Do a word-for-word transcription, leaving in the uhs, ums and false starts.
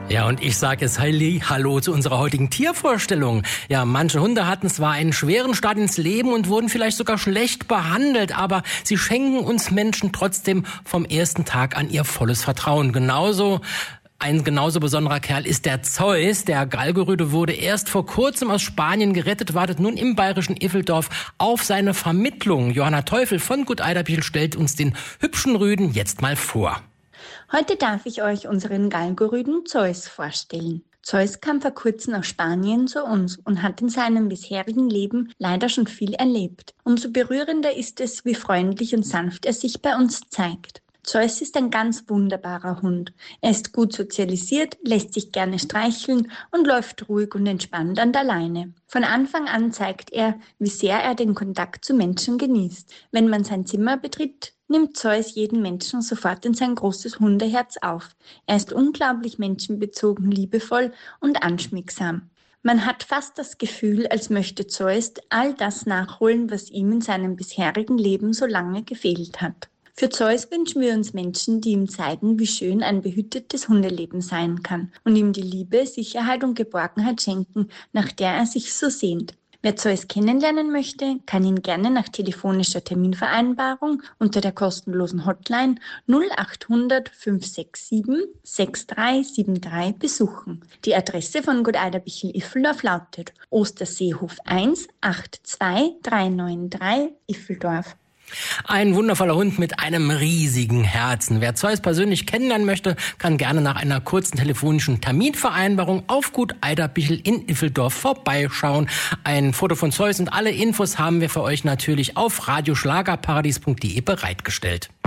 Ja, und ich sage jetzt Halli, hallo zu unserer heutigen Tiervorstellung. Ja, manche Hunde hatten zwar einen schweren Start ins Leben und wurden vielleicht sogar schlecht behandelt, aber sie schenken uns Menschen trotzdem vom ersten Tag an ihr volles Vertrauen. Genauso Ein genauso besonderer Kerl ist der Zeus. Der Galgenrüde wurde erst vor kurzem aus Spanien gerettet, wartet nun im bayerischen Iffeldorf auf seine Vermittlung. Johanna Teufel von Gut Eiderbichel stellt uns den hübschen Rüden jetzt mal vor. Heute darf ich euch unseren Galgenrüden Zeus vorstellen. Zeus kam vor kurzem aus Spanien zu uns und hat in seinem bisherigen Leben leider schon viel erlebt. Umso berührender ist es, wie freundlich und sanft er sich bei uns zeigt. Zeus ist ein ganz wunderbarer Hund. Er ist gut sozialisiert, lässt sich gerne streicheln und läuft ruhig und entspannt an der Leine. Von Anfang an zeigt er, wie sehr er den Kontakt zu Menschen genießt. Wenn man sein Zimmer betritt, nimmt Zeus jeden Menschen sofort in sein großes Hundeherz auf. Er ist unglaublich menschenbezogen, liebevoll und anschmiegsam. Man hat fast das Gefühl, als möchte Zeus all das nachholen, was ihm in seinem bisherigen Leben so lange gefehlt hat. Für Zeus wünschen wir uns Menschen, die ihm zeigen, wie schön ein behütetes Hundeleben sein kann und ihm die Liebe, Sicherheit und Geborgenheit schenken, nach der er sich so sehnt. Wer Zeus kennenlernen möchte, kann ihn gerne nach telefonischer Terminvereinbarung unter der kostenlosen Hotline null acht hundert fünf sechs sieben sechs drei sieben drei besuchen. Die Adresse von Gut Eiderbichel-Iffeldorf lautet Osterseehof eins acht zwei drei neun drei Iffeldorf. Ein wundervoller Hund mit einem riesigen Herzen. Wer Zeus persönlich kennenlernen möchte, kann gerne nach einer kurzen telefonischen Terminvereinbarung auf Gut Eiderbichel in Iffeldorf vorbeischauen. Ein Foto von Zeus und alle Infos haben wir für euch natürlich auf radioschlagerparadies punkt de bereitgestellt.